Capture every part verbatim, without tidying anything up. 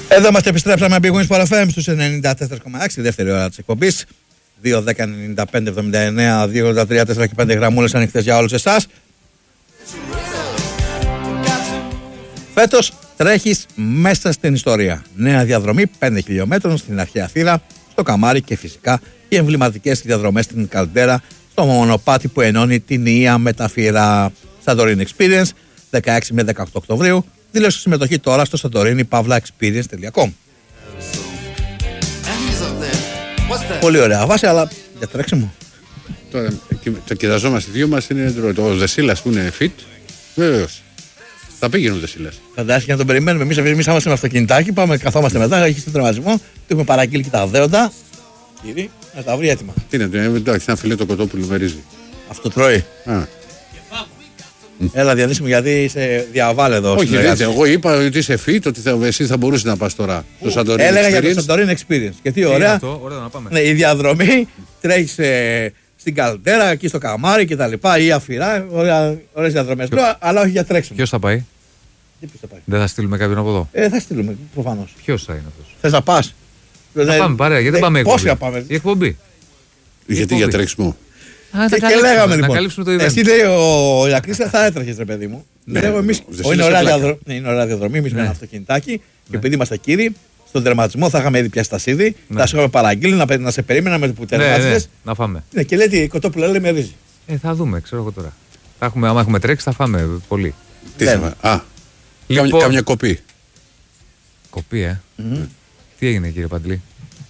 Εδώ είμαστε, επιστρέψαμε από Big Wings εφ εμ στους ενενήντα τέσσερα κόμμα έξι, δεύτερη ώρα της εκπομπής. δύο δέκα ενενήντα πέντε εβδομήντα εννέα δύο ογδόντα τρία τέσσερα και πέντε γραμμούλες ανοιχτές για όλους εσάς. Φέτος τρέχεις μέσα στην ιστορία. Νέα διαδρομή πέντε χιλιόμετρων στην αρχαία Αθήνα, στο Καμάρι και φυσικά οι εμβληματικές διαδρομές στην Καλντέρα, στο μονοπάτι που ενώνει την Ία με τα Φύρα. Santorini Experience, δεκαέξι με δεκαοκτώ Οκτωβρίου. Δήλωσε συμμετοχή τώρα στο santorini pavla experience τελεία com. Πολύ ωραία βάση, αλλά για τρέξιμο. Τώρα, το κοιταζόμαστε οι δύο μας είναι το Δεσίλας που είναι fit. Βεβαίως. Θα πήγαινε ο Δεσίλας. Φαντάζεσαι και να τον περιμένουμε. Εμείς εμείς είμαστε με αυτοκινητάκι, πάμε, καθόμαστε μετά, έχει στον τερματισμό, του έχουμε παραγγείλει και τα δέοντα. Κύριε, να τα βρει έτοιμα. Τι είναι, εντάξει, ένα φιλέτο κοτόπουλο με ρύζι. Αυτό τρώει. Α. Έλα, διανύσιμο, γιατί είσαι διαβάλε εδώ. Όχι, δεν, εγώ είπα ότι είσαι fit, ότι θα, εσύ θα μπορούσε να πας τώρα στο Santorini Experience. Έλεγα για το Santorini Experience. Και τι ωραία. Αυτό, ωραία να πάμε. Ναι, η διαδρομή τρέχει ε, στην Καλτέρα, εκεί στο Καμάρι και τα λοιπά, ή Αφυρά. Ωραίες διαδρομές. Ποιο... Αλλά όχι για τρέξιμο. Ποιος θα πάει? Τι ποιος θα πάει? Δεν θα στείλουμε κάποιον από εδώ? Ε, θα στείλουμε, προφανώς. Ποιος θα είναι αυτός? Θες να πας? Θα δε... πάμε παρέα, γιατί δεν πάμε εκπομπή? Πώς θα πάμε? Η εκπομπή. Γιατί για τρέξιμο? Α, και, και λέγαμε λοιπόν. Να καλύψουμε το event. Εσύ λέει ο Ιακρής θα έτρεχες ρε παιδί μου. Ναι, Λέγω εμείς. Είναι ωραία διαδρομή, εμείς με ένα αυτοκινητάκι. Και επειδή είμαστε κύριοι, στον τερματισμό θα είχαμε ήδη πιάσει τα σίδη. Θα σου είχαμε παραγγείλει να σε περίμενα με το που τερμάτισες. Να φάμε. Ναι, και λέει τι κοτόπουλο λέει με ρύζι. Ε, θα δούμε, ξέρω εγώ τώρα. Άμα έχουμε τρέξει θα φάμε πολύ. Τι θα φάμε? Α, κάμια κοπή. Κοπή, ε. Τι έγινε κύριε Παντλή?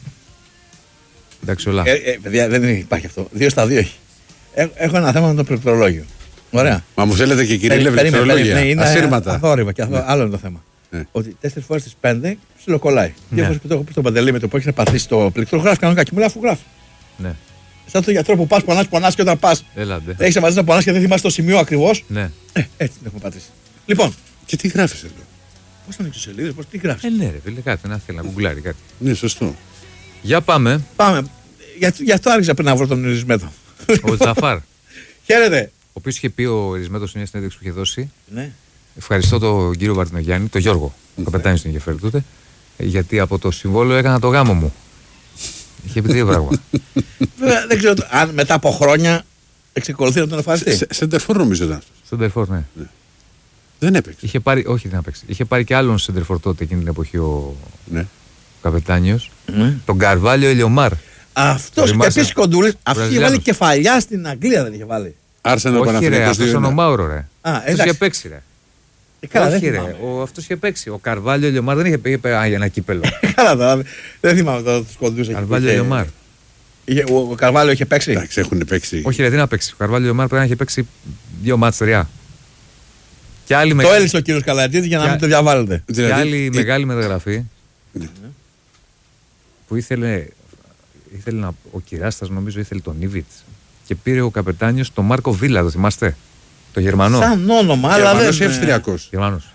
Εντάξει, όλα. Ε, ε, παιδιά, δεν υπάρχει αυτό. Δύο στα δύο έχει. Ε, έχω ένα θέμα με το πληκτρολόγιο. Ωραία. Μα μου θέλετε και κύριε πληκτρολόγια. Ναι, είναι ασύρματα. Αθόρυβα και αθόρυβα. Άλλο είναι το θέμα. Ναι. Ότι τέσσερις φορές στις πέντε ψιλοκολλάει. Και όπως το έχω πει στον Παντελή με το που έχει να παθήσει το πλήκτρο, γράφει κανονικά και μου λέει αφού γράφει. Ναι. Σαν το γιατρό που πας, πονάς, πονάς και όταν πας. Έχεις να μαζί να πονάς και δεν θυμάσαι το σημείο ακριβώς. Ναι. Ε, έτσι την έχουμε πατήσει. Λοιπόν. Και τι γράφεις εδώ? Πώς θα ανοίξω σελίδες, πώς τι γράφεις? Ε, ναι, ρε φίλε, κάτι να θέλει να γκουγκλάρει κάτι. Ναι, σωστό. Για πάμε. Πάμε. Γι' αυτό άρχισα πριν να βρω τον Ερισμέτο. Ο Τζαφάρ. Χαίρετε. Ο οποίος είχε πει ο Ερισμέτος σε μια συνέντευξη που είχε δώσει. Ναι. Ευχαριστώ τον κύριο Βαρτινογιάννη, τον Γιώργο, ο καπετάνιος του ενδιαφέρει τότε, γιατί από το συμβόλαιο έκανα το γάμο μου. Είχε πει δύο πράγματα. Βέβαια δεν ξέρω αν μετά από χρόνια εξεκολουθεί να τον ευχαριστεί. Σεντερφόρ νομίζω ήταν. Σεντερφόρ, ναι. Δεν έπαιξε. Είχε πάρει, όχι δεν έπαιξε. Είχε πάρει και άλλον σεντερφόρ τότε εκείνη την εποχή ο, ναι. ο καπετάνιος. Ναι. Τον Καρβάλιο Ελιομάρ. Αυτός και επίσης κοντούλης. Αυτό είχε βάλει κεφαλιά στην Αγγλία, δεν είχε βάλει. Άρσενο όχι ρε, αυτός ο Νομάουρο ρε. Α, αυτός είχε παίξει ρε. Ε, καλά, όχι ρε, ο, αυτός είχε παίξει. Ο Καρβάλιο Ελιομάρ δεν είχε παίξει για ένα κύπελο. Καλά τώρα, δεν θυμάμαι τώρα τους κοντούς. Καρβάλιο Ελιομάρ. Ο, ο Καρβάλιο είχε παίξει. Εντάξει, έχουν παίξει. Όχι ρε, τι να παίξει. Ο Καρβάλιο Ελιομάρ πρέπει να είχε παίξει δύο μάτς τρία. Και άλλη το μεγα... έλυσε ο κύριος Καλατζίδης για να και... μην το διαβάλλετε. Και δηλαδή... άλλη η... μεγάλη μεταγραφή ναι. που ήθελε, ήθελε να... ο Κυράστας νομίζω ήθελε τον Ήβιτς και πήρε ο καπετάνιος τον Μάρκο Βίλα, το θυμάστε? Το Γερμανό. Σαν όνομα, αλλά δεν είναι. Αυστριακός. Γερμανός.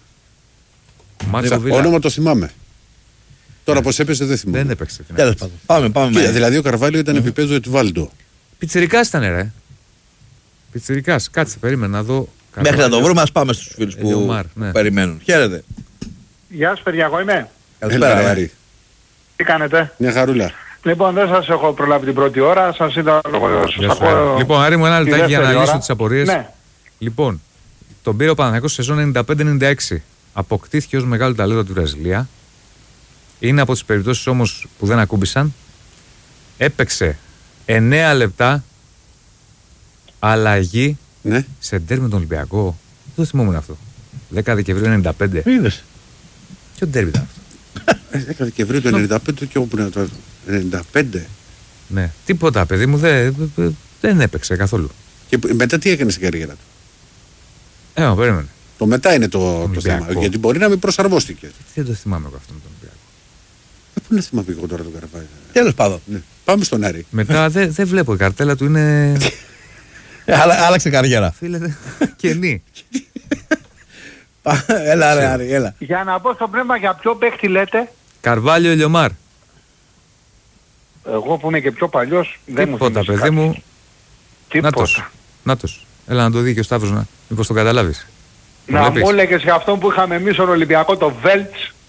Μάρκο Βίλα. Όνομα το θυμάμαι. Τώρα πώς έπαιζε δεν θυμάμαι. Δεν έπαιξε. Τέλος πάντων. Πάμε, πάμε. Και, δηλαδή ο Καρβάλιο ήταν επίπεδο Ετβάλντο. Πιτσιρικάς ήταν ρε. Πιτσιρικάς. Κάτσε, περίμενα να δω. Μέχρι να το βρούμε, ας πάμε στους φίλους που Ελιομάρ, ναι. περιμένουν. Χαίρετε. Γεια σας παιδιά, εγώ είμαι. Καλησπέρα. Τι κάνετε? Μια χαρούλα. Λοιπόν, δεν σας έχω προλάβει την πρώτη ώρα, σας είδα λόγω σας πω... Λοιπόν, Άρη μου ένα λεπτάκι για να ώρα. λύσω τις απορίες. Ναι. Λοιπόν, τον πήρε ο Παναθηναϊκός σε σεζόν ενενήντα πέντε ενενήντα έξι. Αποκτήθηκε ως μεγάλο ταλέντο του Βραζιλία. Είναι από τις περιπτώσεις όμως που δεν ακούμπησαν. Έπαιξε εννέα λεπτά αλλαγή ναι. σε ντέρμπι με τον Ολυμπιακό. Δεν το θυμόμουν αυτό. δέκα Δεκεμβρίου ενενήντα πέντε. Είδες. Ποιο ντέρμπι ήταν αυτό? δέκα Δεκεμβρίου του ενενήντα πέντε και όπου είναι το ενενήντα πέντε. Ναι. Τίποτα παιδί μου δεν, δεν έπαιξε καθόλου. Και μετά τι έκανε στην καριέρα του? Ε, μα περίμενε. Το μετά είναι το, το θέμα. Γιατί μπορεί να μην προσαρμόστηκε. Δεν το θυμάμαι εγώ αυτό με τον Ολυμπιακό. Ε, πού να θυμάμαι εγώ τώρα τον Καρβάλιο. Τέλος πάντων. Ναι. Πάμε στον Άρη. Μετά δεν δε βλέπω. Η καρτέλα του είναι. Άλλαξε καριέρα. Φίλε, κενή. Έλα ρε Άρη, έλα. Για να πω στο πνεύμα για ποιο παίχτη λέτε. Καρβάλιο Ελιομάρ. Εγώ που είμαι και πιο παλιός δεν μου θυμίζει παιδί μου. Τίποτα. Νάτος. Έλα να το δει και ο Σταύρος να μήπως τον καταλάβεις. Να μου έλεγες για αυτόν που είχαμε εμείς στον Ολυμπιακό το Βέλτς.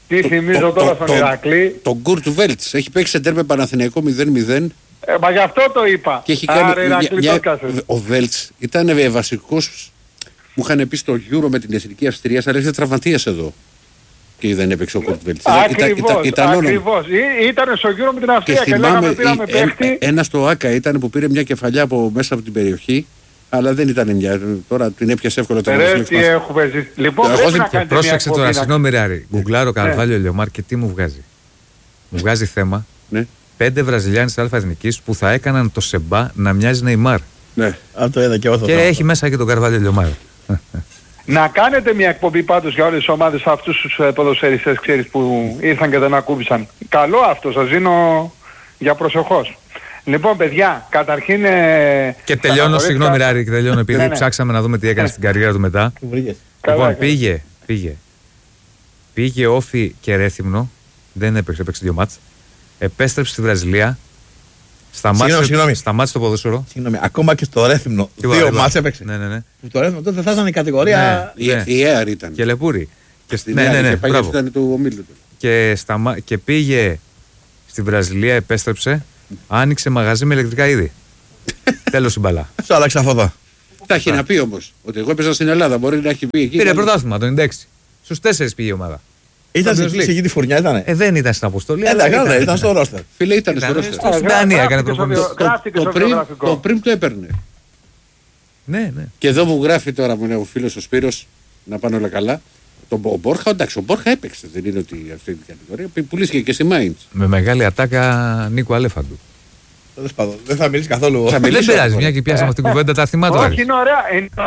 Τι θυμίζω τώρα στον Ηρακλή. Τον Γκουρτ Βέλτς έχει παίξει σε τέρμε Παναθηναϊκό μηδέν μηδέν. Ε, μα γι' αυτό το είπα. Και έχει κάνει. Άρα, Ηρακλή, μια, το μια, ο Βέλτς ήταν βασικός. Μου είχαν πει στο Euro με την Εθνική Αυστρία, αλλά έρχεται τραυματίας εδώ. Και δεν έπαιξε ο Γκουρτ Βέλτς. Ακριβώς, ακριβώς. Ήταν στο Euro με την Αυστρία και, και λέγαμε πήραμε ε, παίχτη. Ένα στο Άκα ήταν που πήρε μια κεφαλιά από μέσα από την περιοχή. Αλλά δεν ήταν μια. Τώρα την έπιασε εύκολα το Ρε, τι έχουμε ζήσει. Λοιπόν, πρόσεξε τώρα, συγγνώμη Ράρη. Γκουγκλάρω Καρβάλιο Λιωμάρ και τι μου βγάζει. Μου βγάζει θέμα. Ναι. Πέντε Βραζιλιάνοι της Αλφα Εθνικής που θα έκαναν το Σεμπά να μοιάζει Νεϊμάρ. Ναι. Α, το είδα και εγώ. Και έχει μέσα και τον Καρβάλιο Λιωμάρ. Να κάνετε μια εκπομπή πάντως για όλες τις ομάδες αυτούς τους ποδοσφαιριστές, ξέρεις, που ήρθαν και δεν ακούμπησαν. Καλό αυτό, σας δίνω για προσεχώς. Λοιπόν, παιδιά, καταρχήν. Ε, και τελειώνω, συγγνώμη, Ράρη, και τελειώνω επειδή ναι, ναι. ψάξαμε να δούμε τι έκανε στην καριέρα του μετά. Λοιπόν, Καλά, πήγε, πήγε. Πήγε Όφι και Ρέθυμνο. Δεν έπαιξε, έπαιξε δύο μάτς. Επέστρεψε στη Βραζιλία. Σταμάτησε, σταμάτησε το ποδόσφαιρο. Συγγνώμη, ακόμα και στο Ρέθυμνο. Δύο μάτς έπαιξε. Ναι, ναι, ναι. Που το Ρέθυμνο τότε θα ήταν η κατηγορία. Ναι, ναι. Η ΕΑΡ ήταν. Και Λεπούρη. Και στην ναι, ναι, ναι, ναι, ήταν του ομίλου του. Και, σταμα... και πήγε στη Βραζιλία, επέστρεψε. Άνοιξε μαγαζί με ηλεκτρικά είδη. Τέλος η μπαλά. Σου άλλαξε αυτό. Τα έχει να πει όμως. Ότι εγώ έπαιζα στην Ελλάδα. Μπορεί να έχει πει εκεί. Πήρε πρωτάθλημα το ενενήντα έξι. Στους τέσσερις πήγε η ομάδα. Ήταν σε εκεί τη φουρνιά, ήτανε. Ε, δεν ήταν στην αποστολή. Ε, ήταν, ήταν στο ρόστερ. Φίλε, ήταν στο ρόστερ. Στην Δανία έκανε προπονητή. Το πριν το έπαιρνε. Ναι, ναι. Και εδώ μου γράφει τώρα μου είναι ο φίλος ο Σπύρος να πάνε όλα καλά. Το Μπόρχα, εντάξει, ο Μπόρχα έπαιξε. Δεν είναι ότι αυτή η κατηγορία. Πουλήθηκε και στη Μάιντς. Με μεγάλη ατάκα Νίκο Αλέφαντου. Τέλος πάντων, δεν θα μιλήσει καθόλου. Θα μιλήσει, δεν πειράζει, μια και πιάσαμε αυτή την κουβέντα, τα θυμάται. Όχι, είναι ωραία.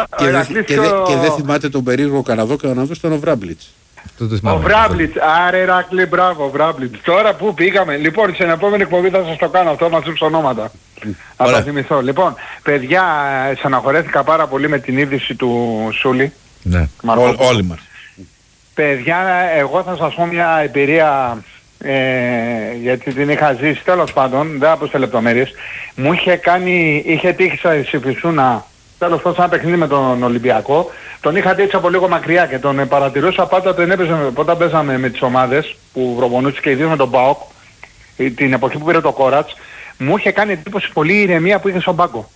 Και δεν θυμάται τον περίεργο Καναδό, Καναδό ήταν ο Βράμπλιτς. Ο Βράμπλιτς, άρε Ρακλή, μπράβο, Βράμπλιτς. Τώρα που πήγαμε, λοιπόν, στην επόμενη εκπομπή θα σας το κάνω αυτό, μας δείξω ονόματα. Θα τα θυμηθώ. Λοιπόν, παιδιά, στεναχωρέθηκα πάρα πολύ με την είδηση του Σούλη. Ναι, όλοι μας. Παιδιά, εγώ θα σας πω μια εμπειρία, ε, γιατί την είχα ζήσει, τέλος πάντων, δεν θα πω σε λεπτομέρειες. Μου είχε κάνει, είχε τύχει σε Φυσούνα, τέλος πάντων, ένα παιχνίδι με τον Ολυμπιακό. Τον είχα δει έτσι από λίγο μακριά και τον παρατηρούσα πάντα όταν, έπαιζε, όταν παίζαμε με τις ομάδες που προπονούσε και ιδίως με τον ΠΑΟΚ, την εποχή που πήρε το Κόρατς. Μου είχε κάνει εντύπωση πολύ η ηρεμία που είχε στον πάγκο.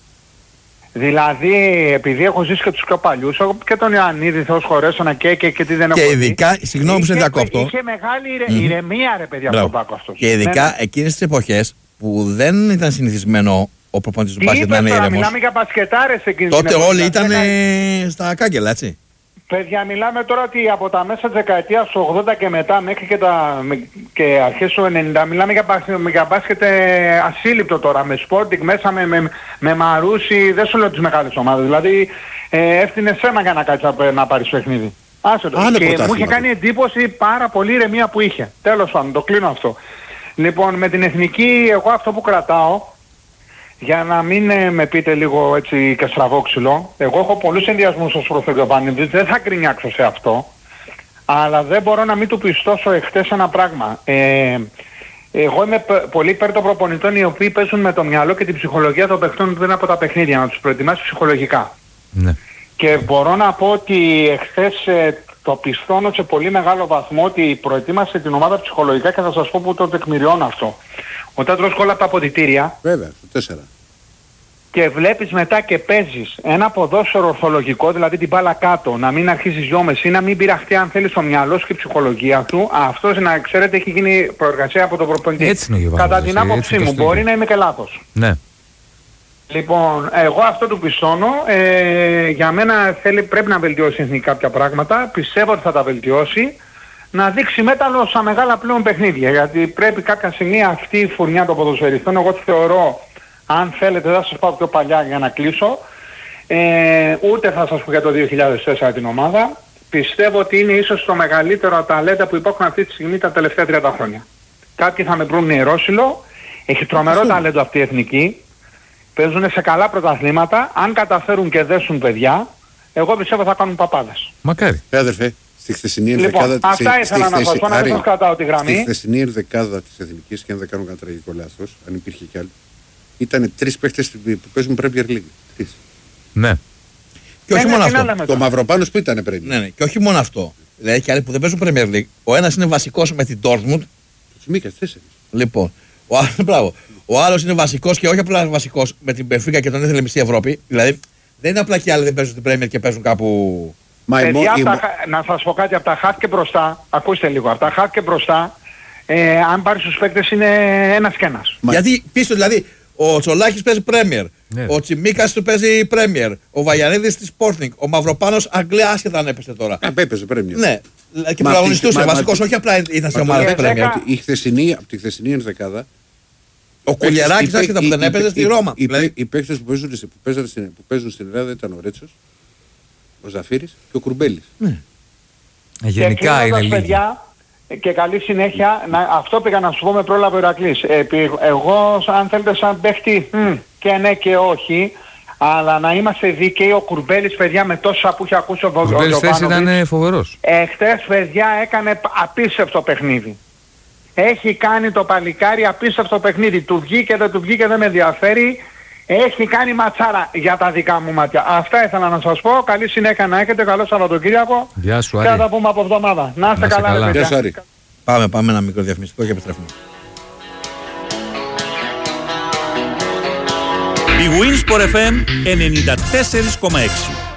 Δηλαδή, επειδή έχω ζήσει και τους πιο παλιούς, και τον Ιωαννίδη, Θεός χωρέσωνα και, και, και τι δεν έχω Και ειδικά, δει. συγγνώμη που σε διακόπτω. Είχε μεγάλη ηρε, mm-hmm. ηρεμία, ρε παιδιά, από τον πάγκο αυτός. Και ειδικά ναι, ναι. εκείνες τις εποχές που δεν ήταν συνηθισμένο ο προπονητής του μπάσκετ να είναι ήρεμος. Μιλάμε για μπασκετάρες εκείνες. Τότε όλοι ήταν στα κάγκελα, έτσι. Παιδιά, μιλάμε τώρα ότι από τα μέσα της δεκαετίας του ογδόντα και μετά μέχρι και, τα, και αρχές του ενενήντα μιλάμε για, για μπάσκετ ε, ασύλληπτο τώρα, με Sporting μέσα, με, με, με Μαρούσι, δεν σου λέω τις μεγάλες ομάδες, δηλαδή ε, έφτιανε σέμα για να κάτσεις να, να πάρεις παιχνίδι. Άσε το. Και μου είχε κάνει εντύπωση πάρα πολύ ηρεμία που είχε. Τέλος πάντων, το κλείνω αυτό. Λοιπόν, με την εθνική, εγώ αυτό που κρατάω, για να μην ε, με πείτε λίγο έτσι και στραβόξυλο, εγώ έχω πολλούς ενδιασμούς ως προς τον Γιωβάνιδη, δεν θα κρινιάξω σε αυτό, αλλά δεν μπορώ να μην του πιστώσω εχθές ένα πράγμα. Ε, εγώ είμαι πολύ υπέρ των προπονητών οι οποίοι παίζουν με το μυαλό και την ψυχολογία των παιχτών πριν από τα παιχνίδια, να τους προετοιμάσει ψυχολογικά. Ναι. Και μπορώ να πω ότι εχθές ε, το πιστώνω σε πολύ μεγάλο βαθμό ότι προετοίμασε την ομάδα ψυχολογικά και θα σας πω που το τεκμηριώνω αυτό. Όταν τρως γκολ από τα αποδυτήρια, βέβαια, το τέσσερα. Και βλέπεις μετά και παίζεις ένα ποδόσφαιρο ορθολογικό, δηλαδή την μπάλα κάτω, να μην αρχίσεις γιόμες ή να μην πειραχτεί αν θέλεις το μυαλό σου και η ψυχολογία του, αυτός να ξέρετε έχει γίνει προεργασία από τον προπονητή. Έτσι είναι ο Γιωβάνης. Κατά την άποψή μου, μπορεί να είμαι και λάθος. Ναι. Λοιπόν, εγώ αυτό του πιστώνω, ε, για μένα θέλει, πρέπει να βελτιώσει εθνική κάποια πράγματα, πιστεύω ότι θα τα βελτιώσει, να δείξει μέταλλο στα μεγάλα πλέον παιχνίδια, γιατί πρέπει κάποια στιγμή αυτή η φουρνιά των ποδοσφαιριστών, εγώ τη θεωρώ, αν θέλετε θα σας πάω πιο παλιά για να κλείσω, ε, ούτε θα σας πω για το δύο χιλιάδες τέσσερα την ομάδα, πιστεύω ότι είναι ίσως το μεγαλύτερο ταλέντα που υπάρχουν αυτή τη στιγμή τα τελευταία τριάντα χρόνια. Κάποιοι θα με βρουν νερόσιλο, έχει τρομερό ταλέντο αυτή η εθνική, παίζουν σε καλά πρωταθλήματα, αν καταφέρουν και δέσουν παιδιά, εγώ πιστεύω θα κάνουν παπάδες. Μακάρι. Ε, αδερφέ, στη χθεσινή λοιπόν, ενδεκάδα... αυτά ήθελα να σας πω, να μην σας κρατάω τη γραμμή. Στη χθεσινή ενδεκάδα της Εθνικής, και αν δεν κάνω κανένα τραγικό λάθος, αν υπήρχε κι άλλο, ήταν τρεις παίχτες που παίζουν Premier League. Τρεις. Ναι. Και όχι ναι, μόνο ναι, αυτό. Το Μαυροπάνος που ήταν πριν. Ναι, ναι. Και όχι μόνο αυτό. Δηλαδή και άλλοι που δεν παίζουν Premier League. Ο ένας είναι βασικός με την Dortmund. Του Τσιμίκα, τέσσερις. Λοιπόν, ο άλλος, μπράβο. Ο άλλος είναι βασικός και όχι απλά βασικός με την Benfica και τον ήθελε μισή Ευρώπη. Δηλαδή δεν είναι απλά και άλλοι δεν παίζουν στην Premier και παίζουν κάπου. Μα η Παιδιά, μο- η τα, μο- να σας πω κάτι, από τα χαφ και μπροστά, ακούστε λίγο, από τα χαφ και μπροστά, ε, αν πάρεις τους παίκτες είναι ένας και ένας. Μα- Γιατί πίσω δηλαδή ο Τσολάκης παίζει Premier, Ναι. ο Τσιμίκας του παίζει Premier, ο Βαγιανίδης της Sporting, ο Μαυροπάνος Αγγλία άσχετα αν έπεσε τώρα. Α, έπαιζε Πρέμιο. Ναι, και Μα πρωταγωνιστούσε μα- μα- βασικός, όχι απλά ήταν σε Μα ομάδα το της λέω, Premier. Premier. η χθεσινή, από τη χθεσινή ενδεκάδα. Ο Κουλιεράκης άσχετα που δεν έπαιζε στη Ρώμα. Οι, Δηλαδή, οι παίκτες που παίζουν, στην- που, παίζουν στην, που παίζουν στην Ελλάδα ήταν ο Ρέτσος, ο Ζαφύρης και ο Κουρμπέλης. Γενικά Και κλείνοντας, είναι λίγοι. παιδιά, και καλή συνέχεια, να, αυτό πήγα να σου πω με πρόλαβε ο Ηρακλής. Ε, πη- εγώ, αν θέλετε, σαν παίχτη, μ, και ναι και όχι, αλλά να είμαστε δίκαιοι, ο Κουρμπέλης, παιδιά, με τόσα που είχε ακούσει ο Ο Κουρμπέλης χθες Βογιανίδης, ήταν φοβερός. εχθές, παιδιά, έκανε π- απίστευτο παιχνίδι. Έχει κάνει το παλικάρι απίστευτο παιχνίδι. Του βγήκε, δεν του βγήκε, δεν με ενδιαφέρει. Έχει κάνει ματσάρα για τα δικά μου μάτια. Αυτά ήθελα να σας πω. Καλή συνέχεια να έχετε. Καλό Σαββατοκύριακο. Γεια σου, Και θα Άρη. τα πούμε από εβδομάδα. Να είστε Να είστε καλά, ρε καλά. παιδιά. Γεια σου, Άρη. πάμε, πάμε ένα μικρό διαφημιστικό και επιστρέφουμε. Η Winsport εφ εμ ενενήντα τέσσερα κόμμα έξι.